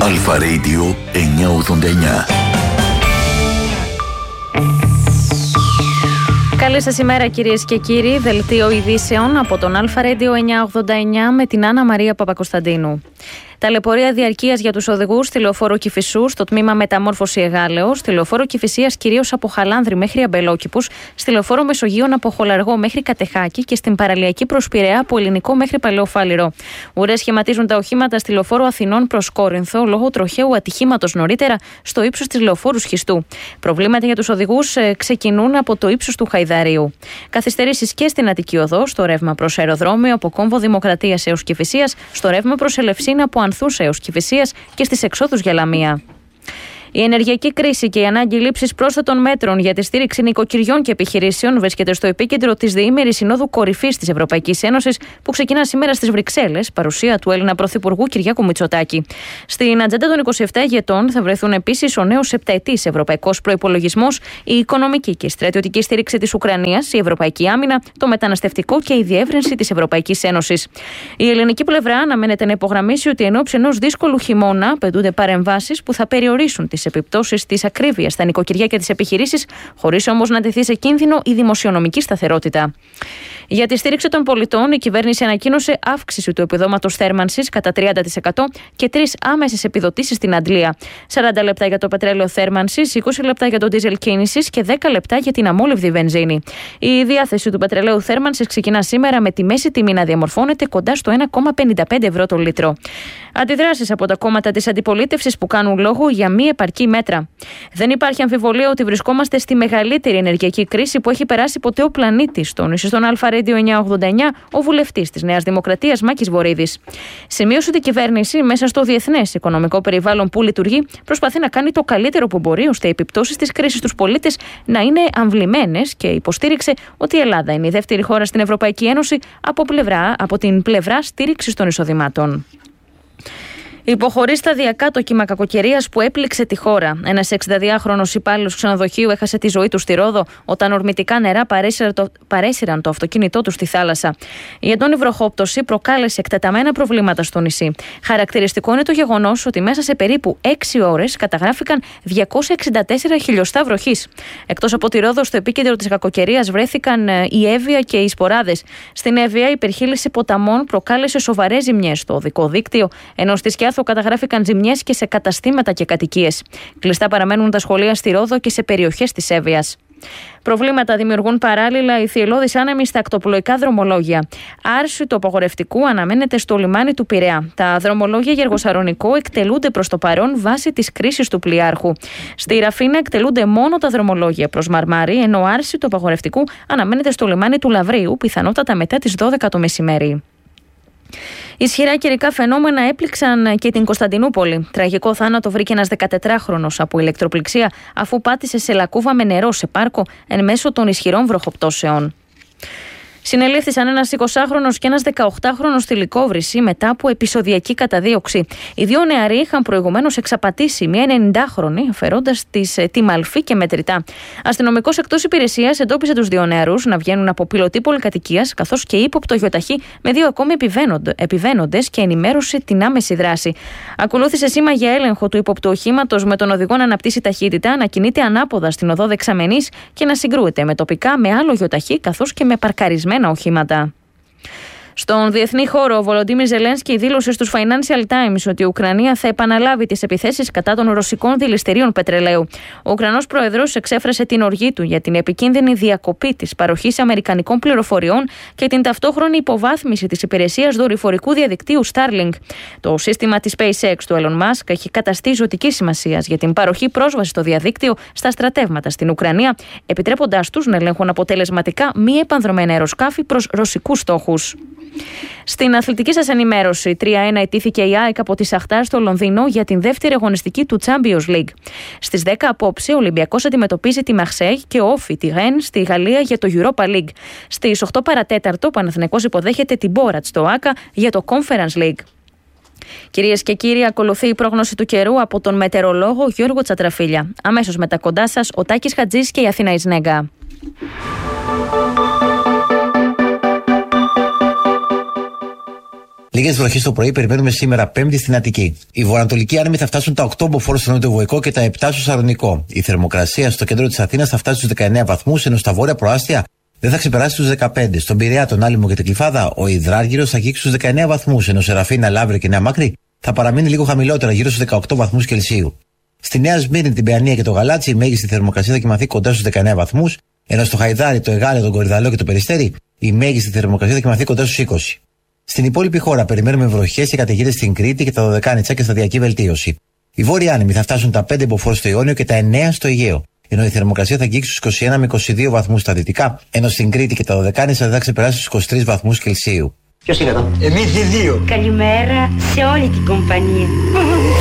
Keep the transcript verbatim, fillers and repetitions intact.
Αλφα Radio εννιακόσια ογδόντα εννιά. Καλή σας ημέρα κυρίες και κύριοι, δελτίο ειδήσεων από τον Αλφα Radio εννιακόσια ογδόντα εννιά με την Άννα Μαρία Παπακοσταντίνου. Ταλαιπωρία διαρκείας για τους οδηγούς στη λεωφόρο Κηφισού, στο τμήμα Μεταμόρφωση Εγάλεως, στη λεωφόρο Κηφισίας κυρίως από Χαλάνδρη μέχρι Αμπελόκηπους, στη λεωφόρο Μεσογείων από Χολαργό μέχρι Κατεχάκη και στην παραλιακή προς Πειραιά από Ελληνικό μέχρι Παλαιοφάλιρο. Ουρές σχηματίζουν τα οχήματα στη λεωφόρο Αθηνών προς Κόρινθο λόγω τροχαίου ατυχήματος νωρίτερα στο ίψος της λεωφόρου Σχιστού. Προβλήματα για τους οδηγούς ε, ξεκινούν από το ίψος του Χαϊδαρίου. Καθυστερήσεις και στην Αττική Οδό, στο ρεύμα προς αεροδρόμιο από Κόμβο Δημοκρατίας έως Κηφισίας, στο ρεύμα προς Ελευσίνα από Ανθούς έως Κηφισίας και στις εξόδους για Λαμία. Η ενεργειακή κρίση και η ανάγκη λήψης πρόσθετων μέτρων για τη στήριξη νοικοκυριών και επιχειρήσεων βρίσκεται στο επίκεντρο της διήμερης Συνόδου Κορυφής της Ευρωπαϊκής Ένωσης που ξεκινά σήμερα στις Βρυξέλλες, παρουσία του Έλληνα Πρωθυπουργού Κυριάκου Μητσοτάκη. Στην ατζέντα των είκοσι επτά ηγετών θα βρεθούν επίσης ο νέος επταετής ευρωπαϊκός προϋπολογισμός, η οικονομική και στρατιωτική στήριξη της Ουκρανίας, η ευρωπαϊκή άμυνα, το μεταναστευτικό και η διεύρυνση της Ευρωπαϊκής Ένωσης. Η ελληνική πλευρά αναμένεται να υπογραμμίσει ότι εν ώψη ενός δύσκολου χειμώνα απαιτούνται παρεμβάσεις που θα περιορίσουν τις επιπτώσεις της ακρίβειας στα νοικοκυριά και τις επιχειρήσεις, χωρίς όμως να τεθεί σε κίνδυνο η δημοσιονομική σταθερότητα. Για τη στήριξη των πολιτών, η κυβέρνηση ανακοίνωσε αύξηση του επιδόματος θέρμανσης κατά τριάντα τοις εκατό και τρεις άμεσες επιδοτήσεις στην αντλία. σαράντα λεπτά για το πετρέλαιο θέρμανσης, είκοσι λεπτά για το ντίζελ κίνησης και δέκα λεπτά για την αμόλυβδη βενζίνη. Η διάθεση του πετρελαίου θέρμανσης ξεκινά σήμερα με τη μέση τιμή να διαμορφώνεται κοντά στο ένα κόμμα πενήντα πέντε ευρώ το λίτρο. Αντιδράσεις από τα κόμματα της αντιπολίτευσης που κάνουν λόγο για μη επαρκή μέτρα. Δεν υπάρχει αμφιβολία ότι βρισκόμαστε στη μεγαλύτερη ενεργειακή κρίση που έχει περάσει ποτέ ο πλανήτης, τόνισε στον Αλφα Radio εννιακόσια ογδόντα εννιά ο βουλευτής της Νέας Δημοκρατίας Μάκης Βορίδης. Σημείωσε ότι η κυβέρνηση, μέσα στο διεθνές οικονομικό περιβάλλον που λειτουργεί, προσπαθεί να κάνει το καλύτερο που μπορεί ώστε οι επιπτώσεις της κρίσης στους πολίτες να είναι αμβλημένες και υποστήριξε ότι η Ελλάδα είναι η δεύτερη χώρα στην Ευρωπαϊκή Ένωση από, πλευρά, από την πλευρά στήριξης των εισοδημάτων. Υποχωρεί σταδιακά το κύμα κακοκαιρίας που έπληξε τη χώρα. Ένας εξηνταδυάχρονος υπάλληλος ξενοδοχείου έχασε τη ζωή του στη Ρόδο όταν ορμητικά νερά παρέσυραν το, παρέσυραν το αυτοκίνητό του στη θάλασσα. Η έντονη βροχόπτωση προκάλεσε εκτεταμένα προβλήματα στο νησί. Χαρακτηριστικό είναι το γεγονός ότι μέσα σε περίπου έξι ώρες καταγράφηκαν διακόσια εξήντα τέσσερα χιλιοστά βροχής. Εκτός από τη Ρόδο, στο επίκεντρο της κακοκαιρίας βρέθηκαν η Εύβοια και οι Σποράδες. Στην Εύβοια, η υπερχείληση ποταμών προκάλεσε σοβαρές ζημιές στο οδικό δίκτυο, ενώ στη Σκιάθο καταγράφηκαν ζημιές και σε καταστήματα και κατοικίες. Κλειστά παραμένουν τα σχολεία στη Ρόδο και σε περιοχές της Εύβοιας. Προβλήματα δημιουργούν παράλληλα οι θυελλώδεις άνεμοι στα ακτοπλοϊκά δρομολόγια. Άρση του απαγορευτικού αναμένεται στο λιμάνι του Πειραιά. Τα δρομολόγια για Γεργοσαρονικό εκτελούνται προς το παρόν βάσει της κρίσης του πλοιάρχου. Στη Ραφίνα εκτελούνται μόνο τα δρομολόγια προς Μαρμάρι, ενώ άρση του απαγορευτικού αναμένεται στο λιμάνι του Λαβρίου, πιθανότατα μετά τις δώδεκα το μεσημέρι. Ισχυρά καιρικά φαινόμενα έπληξαν και την Κωνσταντινούπολη. Τραγικό θάνατο βρήκε ένας δεκατετράχρονος από ηλεκτροπληξία αφού πάτησε σε λακκούβα με νερό σε πάρκο εν μέσω των ισχυρών βροχοπτώσεων. Συνελήφθησαν ένας εικοσάχρονος και ένας δεκαοκτάχρονος στη λυκόβρηση μετά από επεισοδιακή καταδίωξη. Οι δύο νεαροί είχαν προηγουμένως εξαπατήσει μια ενενηντάχρονη, αφαιρώντας της τη μαλφή και μετρητά. Αστυνομικός εκτός υπηρεσίας εντόπισε τους δύο νεαρούς να βγαίνουν από πιλωτή πολυκατοικίας, καθώς και ύποπτο γεωταχή με δύο ακόμη επιβαίνοντες και ενημέρωσε την άμεση δράση. Ακολούθησε σήμα για έλεγχο του ύποπτου οχήματος με τον οδηγό να αναπτύσσει ταχύτητα, να κινείται ανάποδα στην οδό δεξαμενής και να συγκρούεται με τοπικά με άλλο γεωταχή καθώς και με παρκαρισμένα οχήματα. Στον διεθνή χώρο, ο Βολοντίμιρ Ζελένσκι δήλωσε στους Financial Times ότι η Ουκρανία θα επαναλάβει τις επιθέσεις κατά των ρωσικών δηληστηρίων πετρελαίου. Ο Ουκρανός πρόεδρος εξέφρασε την οργή του για την επικίνδυνη διακοπή της παροχής αμερικανικών πληροφοριών και την ταυτόχρονη υποβάθμιση της υπηρεσίας δορυφορικού διαδικτύου Starlink. Το σύστημα της SpaceX του Elon Musk έχει καταστεί ζωτική σημασία για την παροχή πρόσβαση στο διαδίκτυο στα στρατεύματα στην Ουκρανία, επιτρέποντάς τους να ελέγχουν αποτελεσματικά μη επανδρομένα αεροσκάφη προς ρωσικούς στόχους. Στην αθλητική σας ενημέρωση, τρία ένα ιτήθηκε η ΑΕΚ από τη Σαχτάρ στο Λονδίνο για την δεύτερη αγωνιστική του Champions League. Στις δέκα απόψε, ο Ολυμπιακός αντιμετωπίζει τη Μαρσέιγ και ο Όφι τη Ρεν στη Γαλλία για το Europa League. Στις οκτώ παρατέταρτο, ο Παναθηναϊκός υποδέχεται την Μπόρατ στο Άκα για το Conference League. Κυρίες και κύριοι, ακολουθεί η πρόγνωση του καιρού από τον μετεωρολόγο Γιώργο Τσατραφίλια. Αμέσως μετά κοντά σας, ο Τάκης Χατζής και η Αθήνα Ισνέγκα. Λίγες βροχές το πρωί περιμένουμε σήμερα Πέμπτη στην Αττική. Οι βορειοανατολικοί άνεμοι θα φτάσουν τα οκτώ μποφόρ στο νότιο-βοϊκό και τα επτά στο Σαλονικό. Η θερμοκρασία στο κέντρο της Αθήνας θα φτάσει στους δεκαεννέα βαθμούς, ενώ στα βόρεια προάστια δεν θα ξεπεράσει τους δεκαπέντε. Στον Πειραιά, τον Άλυμο και την Κλιφάδα, ο υδράργυρος θα αγγίξει στους δεκαεννέα βαθμούς, ενώ Σεραφίνα, Λαύριο και Νέα Μάκρη θα παραμείνει λίγο χαμηλότερα, γύρω στους δεκαοκτώ βαθμούς Κελσίου. Στη Νέα Σμύρνη, την Παιανία και το Γαλάτσι, η μέγιστη θερμοκρασία θα κοιμαθεί κοντά στους δεκαεννέα βαθμούς, ενώ στο Χαϊδάρι, το Εγάλεο, τον Κορυδαλό και το Περιστέρι, η μέγιστη θερμοκρασία θα κοιμαθεί κοντά στους είκοσι. Στην υπόλοιπη χώρα περιμένουμε βροχές και καταιγίδες στην Κρήτη και τα Δωδεκάνητσα και σταδιακή βελτίωση. Οι βόρειοι άνεμοι θα φτάσουν τα πέντε μποφόρ στο Ιόνιο και τα εννέα στο Αιγαίο, ενώ η θερμοκρασία θα αγγίξει στους είκοσι ένα με είκοσι δύο βαθμούς στα δυτικά, ενώ στην Κρήτη και τα Δωδεκάνητσα δεν θα ξεπεράσει στους είκοσι τρεις βαθμούς Κελσίου. Ποιος είναι εδώ? Εμείς οι δύο. Καλημέρα σε όλη την κομπανία.